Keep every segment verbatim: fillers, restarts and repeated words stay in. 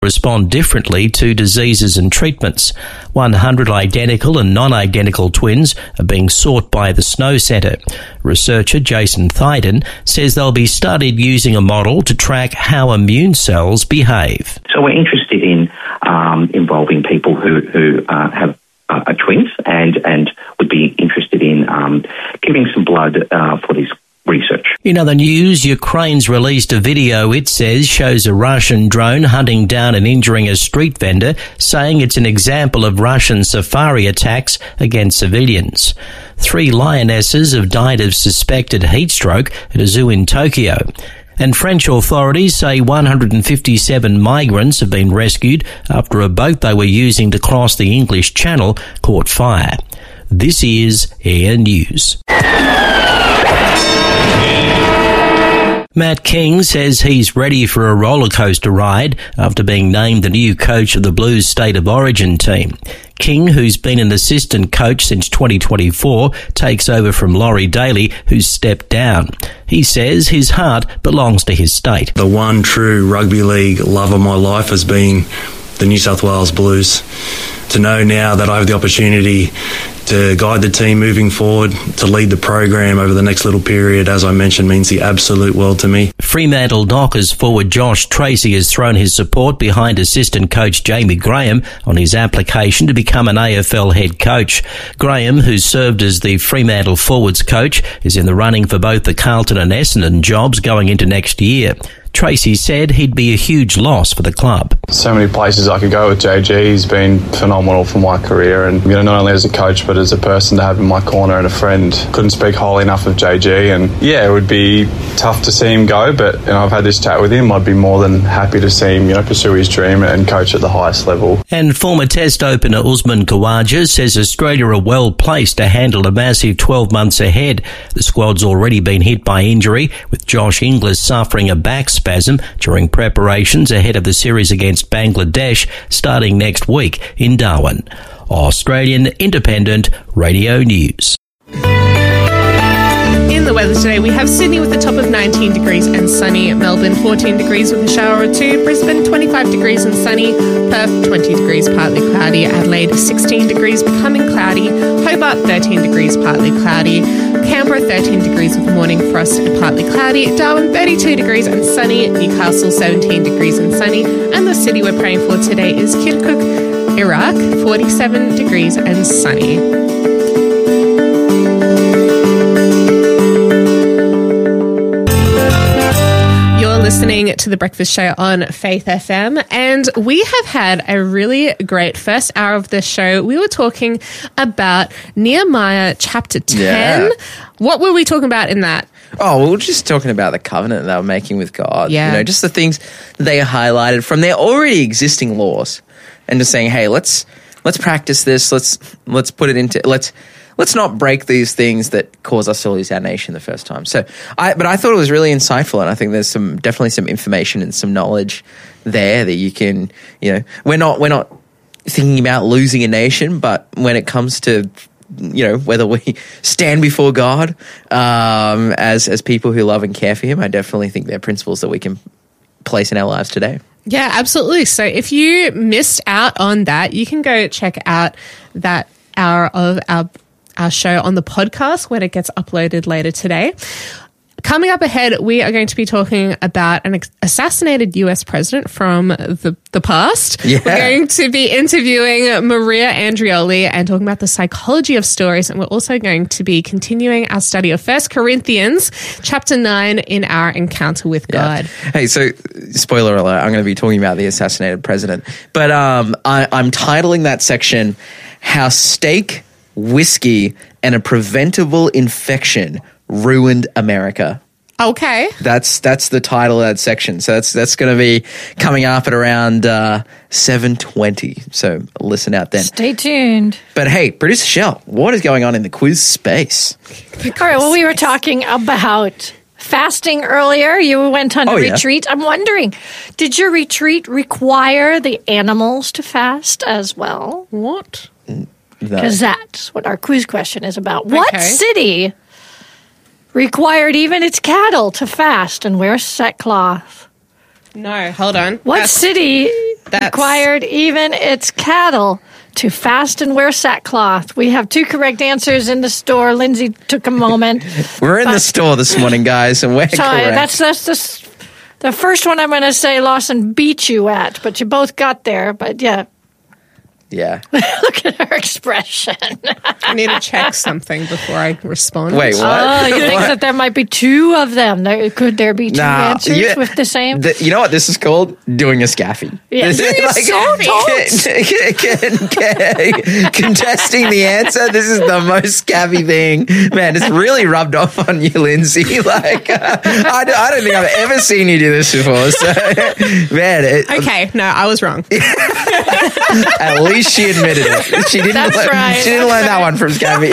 respond differently to diseases and treatments. one hundred identical and non-identical twins are being sought by the Snow Centre. Researcher Jason Thyden says they'll be studied using a model to track how immune cells behave. So we're interested in um, involving people who, who uh, have uh, are twins and, and would be interested in um, giving some blood uh, for this research. In other news, Ukraine's released a video it says shows a Russian drone hunting down and injuring a street vendor, saying it's an example of Russian safari attacks against civilians. Three lionesses have died of suspected heat stroke at a zoo in Tokyo. And French authorities say one hundred fifty-seven migrants have been rescued after a boat they were using to cross the English Channel caught fire. This is Air News. Matt King says he's ready for a roller coaster ride after being named the new coach of the Blues State of Origin team. King, who's been an assistant coach since twenty twenty-four, takes over from Laurie Daly, who's stepped down. He says his heart belongs to his state. The one true rugby league love of my life has been the New South Wales Blues. To know now that I have the opportunity to guide the team moving forward, to lead the program over the next little period, as I mentioned, means the absolute world to me. Fremantle Dockers forward Josh Tracy has thrown his support behind assistant coach Jamie Graham on his application to become an A F L head coach. Graham, who's served as the Fremantle forwards coach, is in the running for both the Carlton and Essendon jobs going into next year. Tracy said he'd be a huge loss for the club. So many places I could go with J G. He's been phenomenal for my career, and you know, not only as a coach but as a person to have in my corner and a friend. Couldn't speak highly enough of J G, and yeah, it would be tough to see him go, but you know, I've had this chat with him. I'd be more than happy to see him, you know, pursue his dream and coach at the highest level. And former Test opener Usman Khawaja says Australia are well placed to handle a massive twelve months ahead. The squad's already been hit by injury, with Josh Inglis suffering a back spasm during preparations ahead of the series against Bangladesh starting next week in Darwin. Australian Independent Radio News. In the weather today, we have Sydney with a top of nineteen degrees and sunny, Melbourne fourteen degrees with a shower or two, Brisbane twenty-five degrees and sunny, Perth twenty degrees partly cloudy, Adelaide sixteen degrees becoming cloudy, Hobart thirteen degrees partly cloudy, Canberra thirteen degrees with morning frost and partly cloudy, Darwin thirty-two degrees and sunny, Newcastle seventeen degrees and sunny, and the city we're praying for today is Kirkuk, Iraq, forty-seven degrees and sunny. Listening to The Breakfast Show on Faith F M, and we have had a really great first hour of the show. We were talking about Nehemiah chapter ten. Yeah. What were we talking about in that? Oh, we were just talking about the covenant they were making with God. Yeah. You know, just the things that they highlighted from their already existing laws, and just saying, hey, let's let's practice this. Let's let's put it into let's. Let's not break these things that cause us to lose our nation the first time. So, I but I thought it was really insightful, and I think there's some definitely some information and some knowledge there that you can, you know, we're not we're not thinking about losing a nation, but when it comes to, you know, whether we stand before God um, as as people who love and care for Him, I definitely think they're principles that we can place in our lives today. Yeah, absolutely. So if you missed out on that, you can go check out that hour of our our show on the podcast when it gets uploaded later today. Coming up ahead, we are going to be talking about an assassinated U S president from the, the past. Yeah. We're going to be interviewing Maria Andrioli and talking about the psychology of stories. And we're also going to be continuing our study of First Corinthians chapter nine in our encounter with God. Yeah. Hey, so spoiler alert, I'm going to be talking about the assassinated president. But um, I, I'm titling that section, How Steak, Whiskey, and a Preventable Infection Ruined America. Okay. That's that's the title of that section. So that's that's going to be coming up at around uh, seven twenty. So listen out then. Stay tuned. But hey, producer Shell, what is going on in the quiz space? All right, well, we were talking about fasting earlier. You went on a oh, yeah. retreat. I'm wondering, did your retreat require the animals to fast as well? What? Because no. That's what our quiz question is about. Okay. What city required even its cattle to fast and wear sackcloth? No, hold on. What That's- city That's- required even its cattle to fast and wear sackcloth. We have two correct answers in the store. Lindsay took a moment. We're in the store this morning, guys, and we're So correct. that's that's the, the first one I'm going to say Lawson beat you at, but you both got there. But yeah, yeah. look at her expression. I need to check something before I respond. Wait, what? Oh, you think What? that there might be two of them? There, could there be two Nah, answers you- with the same? The- you know what this is called? Doing a scaffy. Yeah. This is Doing a like- contesting the answer. This is the most scabby thing. Man, it's really rubbed off on you, Lindsay. Like, uh, I, don't, I don't think I've ever seen you do this before. So, man, it, Okay, no, I was wrong. at least she admitted it. She didn't. That's learn, right. She didn't learn that one from Scabby.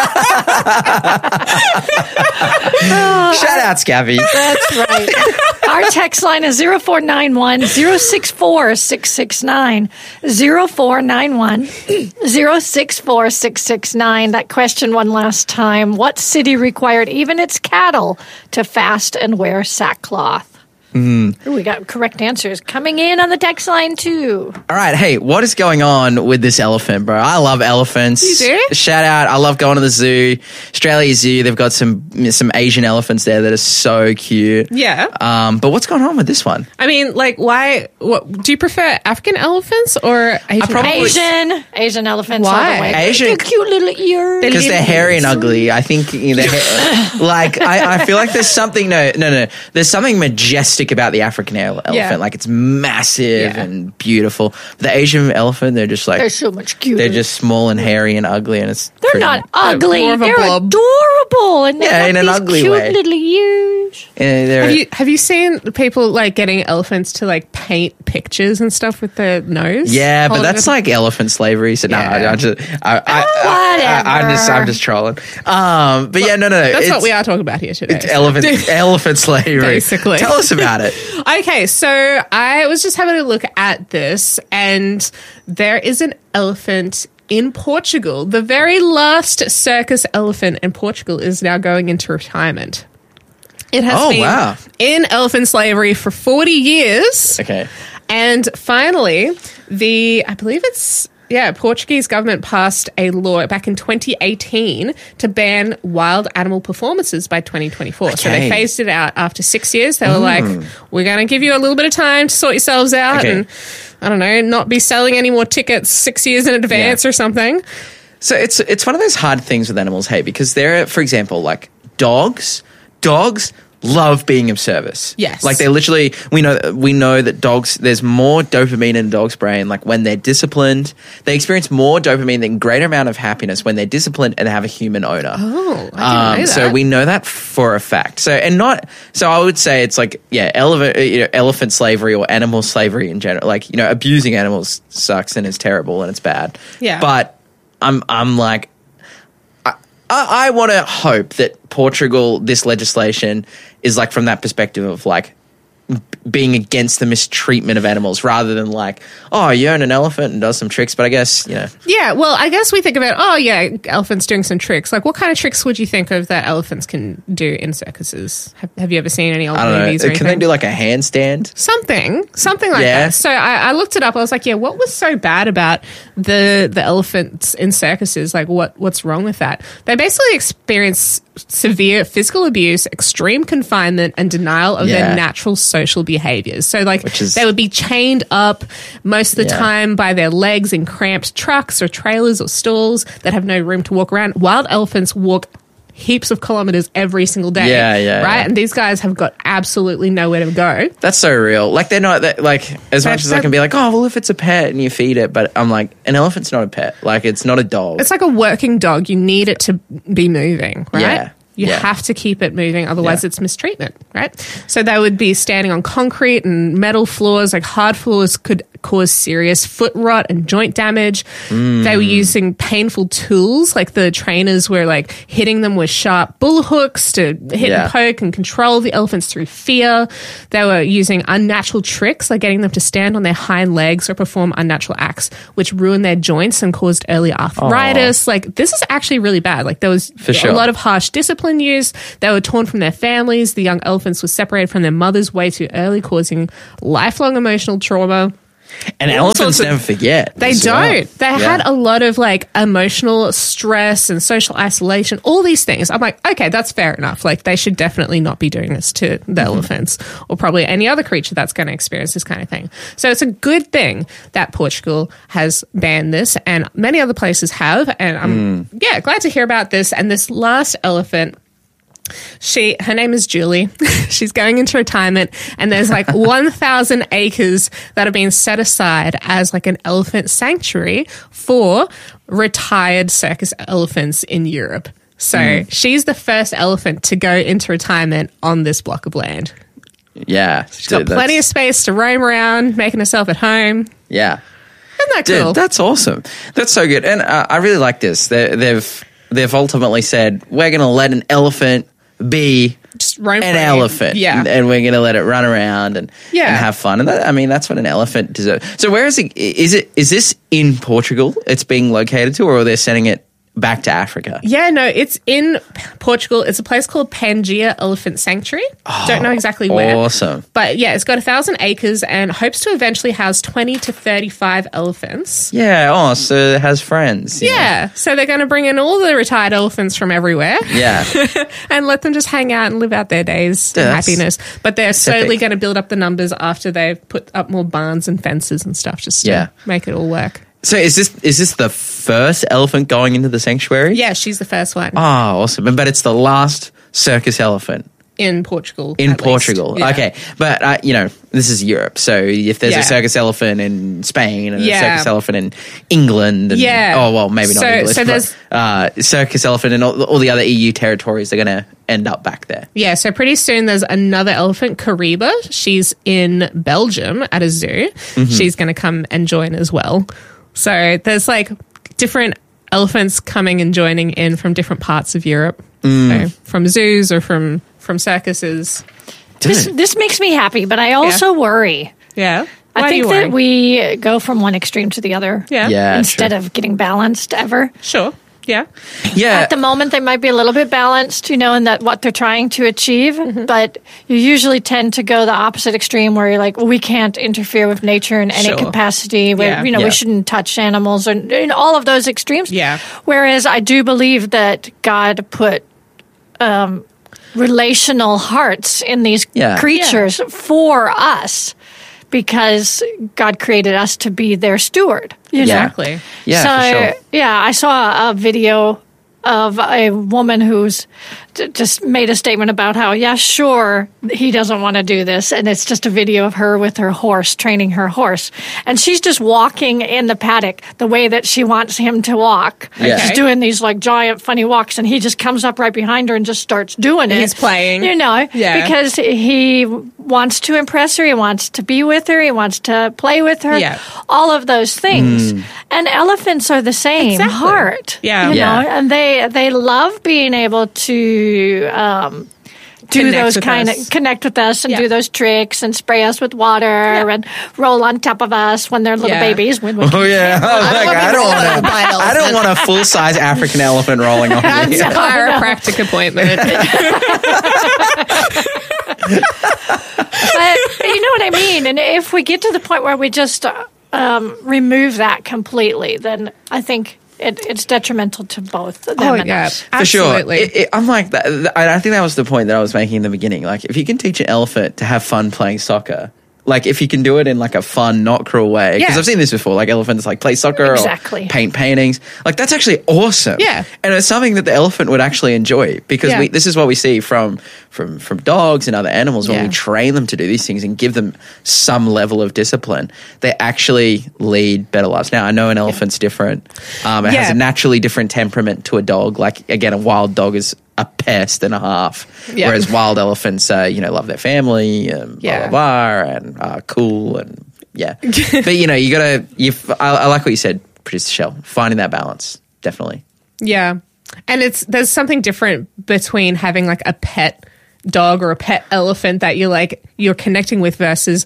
Shout out, Scabby. That's right. Our text line is zero four nine one, zero six four, six six nine, zero four nine one, zero six four, six six nine. That question one last time. What city required even its cattle to fast and wear sackcloth? Mm. Ooh, we got correct answers coming in on the text line too. All right, hey, what is going on with this elephant, bro? I love elephants. You do? Shout out! I love going to the zoo, Australia Zoo. They've got some some Asian elephants there that are so cute. Yeah. Um, but what's going on with this one? I mean, like, why? What do you prefer, African elephants or Asian? probably- elephants? Asian, Asian elephants all Why? the way. Asian- They're cute little ears. Because they're hairy and ugly. I think you know, like I, I feel like there's something no no no. There's something majestic about the African ele- elephant. Yeah. Like it's massive Yeah. and beautiful. The Asian elephant, they're just like They're so much cuter. they're just small and hairy and ugly, and it's They're pretty- not ugly. more of a They're blob. adorable, and they Yeah, got in an these ugly cute way. little ears. Yeah, they're- Have you have you seen people like getting elephants to like paint pictures and stuff with their nose? Yeah, but Holding that's it- like elephant slavery. So no, Yeah. I, I just, I, I, Oh, I, I, I'm just, I'm whatever. just trolling. Um, but yeah, no, no, no. That's it's, what we are talking about here today. It's elephant, elephant slavery. Basically. Tell us about it. Okay, so I was just having a look at this, and there is an elephant in Portugal. The very last circus elephant in Portugal is now going into retirement. It has Oh, been wow. in elephant slavery for forty years. Okay. And finally, the, I believe it's, yeah, Portuguese government passed a law back in twenty eighteen to ban wild animal performances by twenty twenty-four. So Okay. they phased it out after six years. They were like, we're going to give you a little bit of time to sort yourselves out Okay. and, I don't know, not be selling any more tickets six years in advance Yeah. or something. So it's it's one of those hard things with animals, hey, because they're, for example, like dogs. Dogs love being of service. Yes. Like they literally, we know we know that dogs, there's more dopamine in a dog's brain. Like when they're disciplined, they experience more dopamine than greater amount of happiness when they're disciplined and they have a human owner. Oh, I didn't Um, know so that. we know that for a fact. So and not so I would say it's like yeah, elephant you know, elephant slavery or animal slavery in general. Like you know, abusing animals sucks and is terrible and it's bad. Yeah. But I'm I'm like I, I want to hope that Portugal, this legislation is like from that perspective of like b- being against the mistreatment of animals rather than like, oh, you own an elephant and does some tricks. But I guess, you know, Yeah, well, I guess we think about, oh, yeah, elephants doing some tricks. Like, what kind of tricks would you think of that elephants can do in circuses? Have, have you ever seen any old I don't movies know. or Can anything? they do like a handstand? Something, something like Yeah. that. So I, I looked it up. I was like, yeah, what was so bad about the the elephants in circuses? Like, what what's wrong with that? They basically experience severe physical abuse, extreme confinement, and denial of Yeah. their natural social behaviors. So, like, Which is- they would be chained up most of the Yeah. time by their legs in cramped trucks or trailers or stalls that have no room to walk around. Wild elephants walk heaps of kilometers every single day. Yeah, yeah, Right? yeah. And these guys have got absolutely nowhere to go. That's so real. Like they're not that, like as much That's- as I can be like, oh, well, if it's a pet and you feed it, but I'm like, an elephant's not a pet. Like it's not a dog. It's like a working dog. You need it to be moving, right? Yeah, You yeah. have to keep it moving, otherwise Yeah. it's mistreatment, right? So they would be standing on concrete and metal floors, like hard floors could cause serious foot rot and joint damage. Mm. They were using painful tools, like the trainers were like hitting them with sharp bull hooks to hit Yeah. and poke and control the elephants through fear. They were using unnatural tricks, like getting them to stand on their hind legs or perform unnatural acts, which ruined their joints and caused early arthritis. Like this is actually really bad. Like there was For sure. a lot of harsh discipline used. They were torn from their families. The young elephants were separated from their mothers way too early, causing lifelong emotional trauma. And all elephants sorts of- never forget. They as don't. well. They Yeah. had a lot of like emotional stress and social isolation, all these things. I'm like, okay, that's fair enough. Like they should definitely not be doing this to the Mm-hmm. elephants or probably any other creature that's going to experience this kind of thing. So it's a good thing that Portugal has banned this and many other places have. And I'm, Mm. yeah, glad to hear about this. And this last elephant, She, her name is Julie. She's going into retirement, and there's like one thousand acres that have been set aside as like an elephant sanctuary for retired circus elephants in Europe. So she's the first elephant to go into retirement on this block of land. Yeah. She's got plenty of space to roam around, making herself at home. Yeah. Isn't that Dude, cool? that's awesome. That's so good. And uh, I really like this. They, they've they've ultimately said, we're going to let an elephant be Just roam an free. elephant. Yeah. And we're going to let it run around and, Yeah. and have fun. And that, I mean, that's what an elephant deserves. So where is it? Is it? Is this in Portugal it's being located to, or are they sending it back to Africa? Yeah, no, it's in Portugal. It's a place called Pangaea Elephant Sanctuary. Don't know exactly where. Awesome. But yeah, it's got a thousand acres and hopes to eventually house twenty to thirty-five elephants. Yeah. Oh, so it has friends. you know. Yeah, so they're going to bring in all the retired elephants from everywhere Yeah. and let them just hang out and live out their days in That's happiness. But they're slowly epic. going to build up the numbers after they've put up more barns and fences and stuff just to Yeah. make it all work. So is this is this the first elephant going into the sanctuary? Yeah, she's the first one Oh, awesome. But it's the last circus elephant in Portugal. in at least. Portugal. Yeah. Okay. But, uh, you know, this is Europe. So if there's Yeah. a circus elephant in Spain and Yeah. a circus elephant in England and, Yeah. oh, well, maybe not So- English, so but there's- uh, circus elephant in all, all the other E U territories, they're going to end up back there. Yeah, so pretty soon there's another elephant, Kariba. She's in Belgium at a zoo. Mm-hmm. She's going to come and join as well. So there's like different elephants coming and joining in from different parts of Europe, Mm. so from zoos or from from circuses. This, Dude. this makes me happy, but I also worry. Yeah, I Why are think you that worried? we go from one extreme to the other. yeah, Yeah. Instead sure. of getting balanced ever. sure, yeah, Yeah. At the moment, they might be a little bit balanced, you know, in that what they're trying to achieve. Mm-hmm. But you usually tend to go the opposite extreme where you're like, well, we can't interfere with nature in any Sure. capacity. Where, Yeah. you know, Yeah. we shouldn't touch animals and, and all of those extremes. Yeah. Whereas I do believe that God put um, relational hearts in these Yeah. creatures for us because God created us to be their steward. You know? exactly. Yeah, so, for sure. yeah, I saw a video of a woman who's d- just made a statement about how, yeah, sure, he doesn't want to do this. And it's just a video of her with her horse, training her horse. And she's just walking in the paddock the way that she wants him to walk. Yeah. She's Okay. doing these like giant funny walks, and he just comes up right behind her and just starts doing it. He's playing. You know, Yeah. because he wants to impress her. He wants to be with her. He wants to play with her. Yeah. All of those things. And elephants are the same Exactly. heart. Yeah. You Yeah. know, and they they love being able to um, do Connect those with kind us. of connect with us and Yeah. do those tricks and spray us with water and roll on top of us when they're little Yeah. babies. When we Oh yeah, like, I don't want to. I don't want a full size African elephant rolling on me. That's a chiropractic appointment. but you know what I mean. And if we get to the point where we just uh, um, remove that completely, then I think it, it's detrimental to both them oh and yeah, us. For sure. absolutely. It, it, I'm like that. th- I I think that was the point that I was making in the beginning. Like, if you can teach an elephant to have fun playing soccer, like if you can do it in like a fun, not cruel way, because Yeah. I've seen this before. Like elephants like play soccer Exactly. or paint paintings. Like that's actually awesome. Yeah. and it's something that the elephant would actually enjoy because Yeah. we, this is what we see from from from dogs and other animals when Yeah. we train them to do these things and give them some level of discipline. They actually lead better lives. Now I know an elephant's different. Um, it has Yeah. a naturally different temperament to a dog. Like again, a wild dog is a pest and a half, Yeah. whereas wild elephants, uh, you know, love their family and blah Yeah. blah blah, and are cool and yeah. But you know, you gotta. You, I, I like what you said, Producer Shell. Finding that balance, definitely. Yeah. And it's there's something different between having like a pet dog or a pet elephant that you're like you're connecting with versus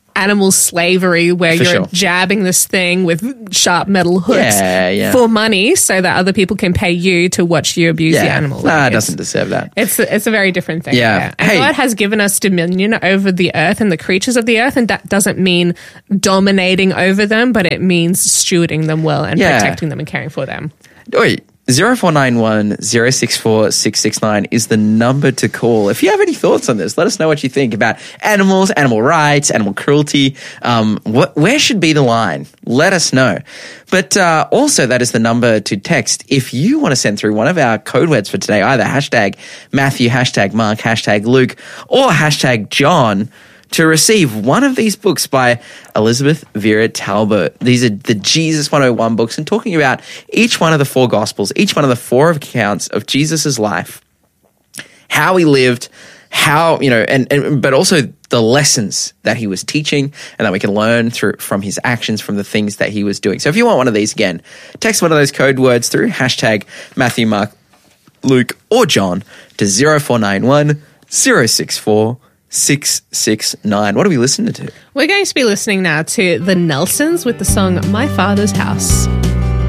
animal slavery where For you're sure. jabbing this thing with sharp metal hooks Yeah, yeah. for money so that other people can pay you to watch you abuse the animal. Nah, Like, it it's- doesn't deserve that. It's a, it's a very different thing. Yeah. And Hey. God has given us dominion over the earth and the creatures of the earth, and that doesn't mean dominating over them, but it means stewarding them well and Yeah. protecting them and caring for them. Oi, zero four nine one zero six four six six nine is the number to call. If you have any thoughts on this, let us know what you think about animals, animal rights, animal cruelty. Um, what, where should be the line? Let us know. But uh, also, that is the number to text if you want to send through one of our code words for today, either hashtag Matthew, hashtag Mark, hashtag Luke, or hashtag John, to receive one of these books by Elizabeth Vera Talbot. These are the Jesus one oh one books, and talking about each one of the four Gospels, each one of the four accounts of Jesus' life, how he lived, how, you know, and, and but also the lessons that he was teaching and that we can learn through from his actions, from the things that he was doing. So if you want one of these, again, text one of those code words through hashtag Matthew, Mark, Luke, or John to zero four nine one zero six four six six nine. What are we listening to? We're going to be listening now to the Nelsons with the song My Father's House.